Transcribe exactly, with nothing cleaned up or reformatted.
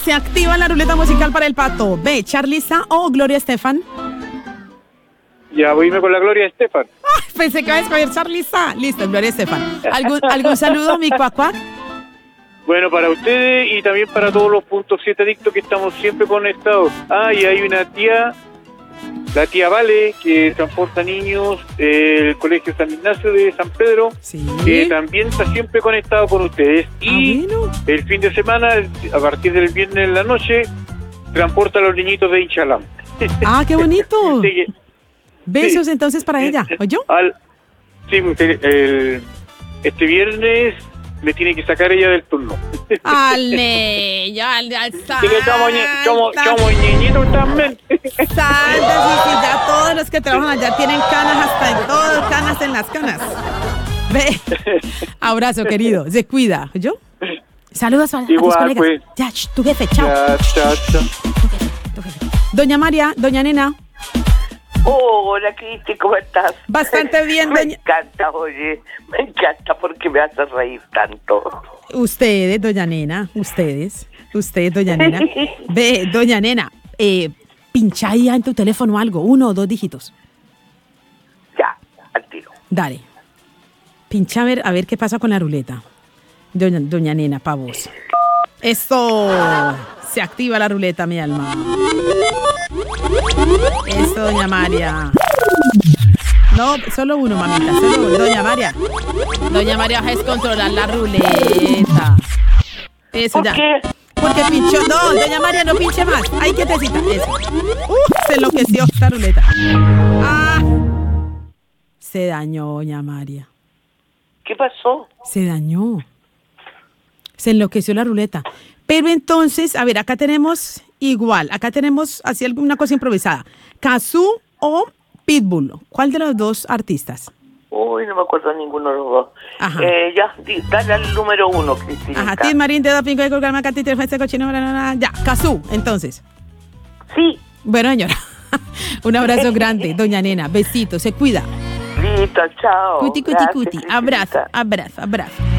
Se activa la ruleta musical para el pato. B, Charliza o Gloria Estefan. Ya voy a irme con la Gloria Estefan. Ay, pensé que iba a escoger Charliza. Listo, Gloria Estefan. ¿Algún, algún saludo, mi cuacuac? Bueno, para ustedes y también para todos los puntos siete adictos que estamos siempre conectados. Ah, y hay una tía, la tía Vale, que transporta niños del Colegio San Ignacio de San Pedro, sí, que también está siempre conectado con ustedes. Y ah, bueno, el fin de semana, a partir del viernes en la noche, transporta a los niñitos de Inchalán. Ah, qué bonito. Sí, besos sí. Entonces para ella, ¿oyó? Al, sí, el, este viernes me tiene que sacar ella del turno. Ale, ya, ya está. Sí, que somos, somos, somos niñitos también. Santa, sí, sí, ya todos los que trabajan allá tienen canas hasta en todo, canas en las canas. Ve, abrazo, querido, se cuida, ¿yo? Saludos a, a Igual, tus colegas. Pues. Ya, sh, tu jefe, chao. Ya, chao, chao. Tu jefe, tu jefe. Doña María, doña Nena. Oh, hola, Cristi, ¿cómo estás? Bastante bien, Me doña. encanta, oye, me encanta porque me haces reír tanto. Ustedes, doña Nena, ustedes, ustedes, doña Nena. Ve, doña Nena, eh, pincha ahí en tu teléfono algo, uno o dos dígitos. Ya, al tiro. Dale. Pincha a ver, a ver qué pasa con la ruleta. Doña, doña Nena, pa' vos. Eso. Se activa la ruleta, mi alma. Eso, doña María. No, solo uno, mamita, solo uno. Doña María. Doña María, vas a descontrolar la ruleta. Eso, ¿Por ya. qué? Porque pinchó. No, doña María, no pinche más. Ay, quietecita. Eso. Uf, se enloqueció esta ruleta. Ah. Se dañó, doña María. ¿Qué pasó? Se dañó. Se enloqueció la ruleta. Pero entonces, a ver, acá tenemos igual. Acá tenemos así alguna cosa improvisada. Cazzu o Pitbull. ¿Cuál de los dos artistas? Uy, no me acuerdo de ninguno de los dos. Ajá. Eh, ya, di, dale al número uno, Cristina. Ajá, Tim Marín, Dedo Pinco, de Colgarma, Catito, Fuente, Cochino, bla, bla, bla. Ya, Cazzu, entonces. Sí. Bueno, señora. Un abrazo grande, doña Nena. Besito, se cuida. Listo, chao. Cuti, cuti, Gracias, cuti. Abrazo, Cristina. abrazo, abrazo.